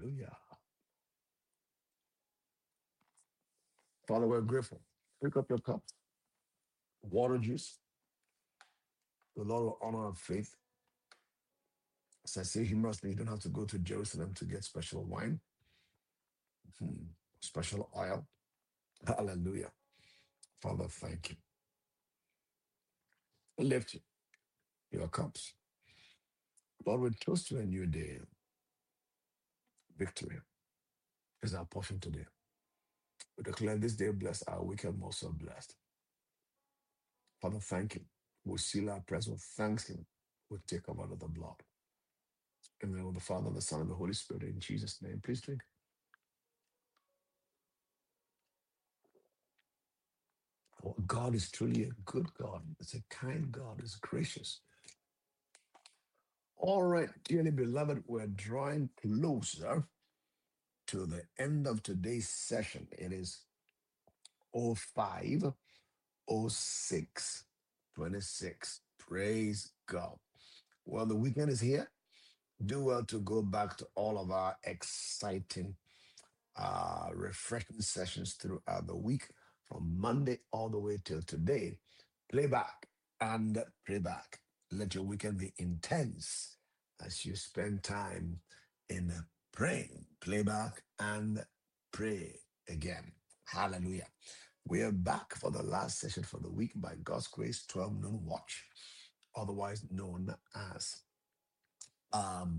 Hallelujah. Father, we're grateful. Pick up your cup, water juice. The Lord will honor our faith. As I say humorously, you don't have to go to Jerusalem to get special wine, hmm, special oil. Hallelujah. Father, thank you. Lift your cups. Lord, we toast to a new day. Victory is our portion today. We declare this day blessed, our weekend also blessed. Father, thank you. We seal our prayers with thanksgiving. We take them under the blood. In the name of the Father, the Son, and the Holy Spirit, in Jesus' name. Please drink. Oh, God is truly a good God. It's a kind God. It's gracious. All right, dearly beloved, we're drawing closer to the end of today's session. It is 05/06/26. Praise God. Well, the weekend is here. Do well to go back to all of our exciting, refreshing sessions throughout the week from Monday all the way till today. Play back and pray back. Let your weekend be intense as you spend time in praying. Play back and pray again. Hallelujah. We are back for the last session for the week by God's grace, 12 noon watch, otherwise known as um,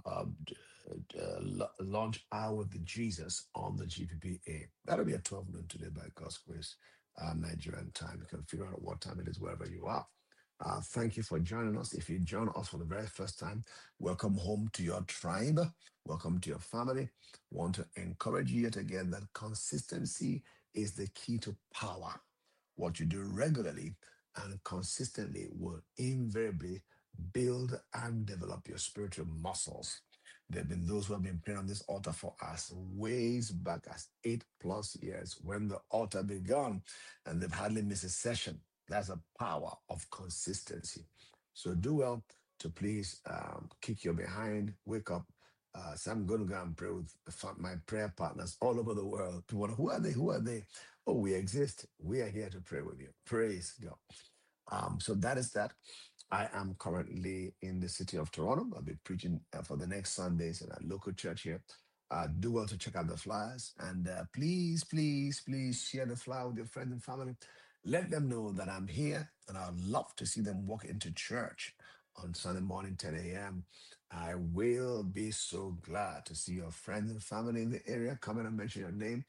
launch hour with Jesus on the GPPA. That'll be at 12 noon today by God's grace, Nigerian time. You can figure out what time it is wherever you are. Thank you for joining us. If you join us for the very first time, welcome home to your tribe. Welcome to your family. Want to encourage you yet again that consistency is the key to power. What you do regularly and consistently will invariably build and develop your spiritual muscles. There have been those who have been praying on this altar for us ways back as 8+ years when the altar began, and they've hardly missed a session. That's the power of consistency. So do well to please kick your behind, wake up. So I'm going to go and pray with my prayer partners all over the world. People, who are they? Who are they? Oh, we exist. We are here to pray with you. Praise God. So that is that. I am currently in the city of Toronto. I'll be preaching for the next Sundays in a local church here. Do well to check out the flyers and please, please, please share the flyer with your friends and family. Let them know that I'm here and I'd love to see them walk into church on Sunday morning, 10 a.m. I will be so glad to see your friends and family in the area. Come in and mention your name.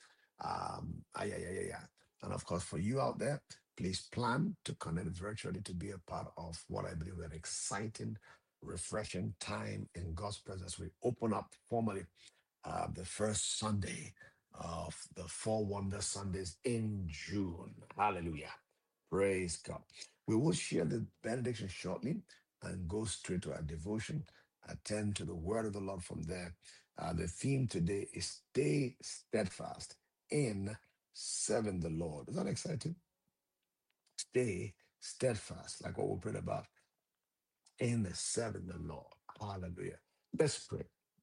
Yeah. And of course, for you out there, please plan to connect virtually to be a part of what I believe is an exciting, refreshing time in God's presence. We open up formally the first Sunday of the Four Wonder Sundays in June. Hallelujah. Praise God. We will share the benediction shortly and go straight to our devotion, attend to the word of the Lord from there. The theme today is Stay Steadfast in Serving the Lord. Is that exciting? Stay steadfast, like what we prayed about in the serving the Lord. Hallelujah. Let's pray.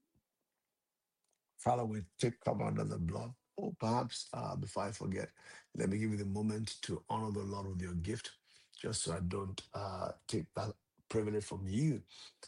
Father, we take cover under the blood. Oh, perhaps before I forget, let me give you the moment to honor the Lord with your gift, just so I don't take that privilege from you.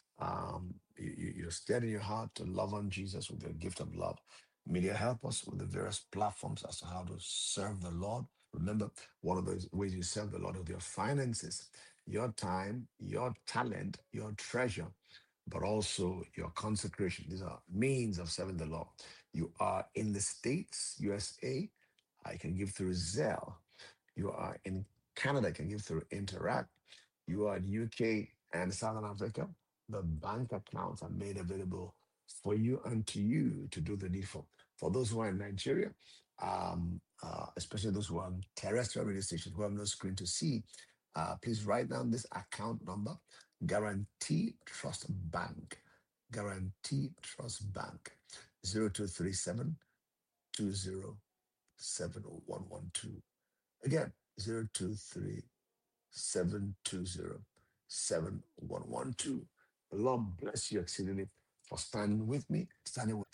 You're steady in your heart to love on Jesus with your gift of love. Media help us with the various platforms as to how to serve the Lord. Remember, one of the ways you serve the Lord is your finances, your time, your talent, your treasure, but also your consecration. These are means of serving the Lord. You are in the States, USA, I can give through Zelle. You are in Canada, I can give through Interact. You are in UK and Southern Africa. The bank accounts are made available for you and to you to do the needful. For those who are in Nigeria, especially those who are on terrestrial radio stations who have no screen to see, please write down this account number: Guarantee Trust Bank. Guarantee Trust Bank, 0237 Again, 0237207112. The Lord bless you exceedingly for standing with me,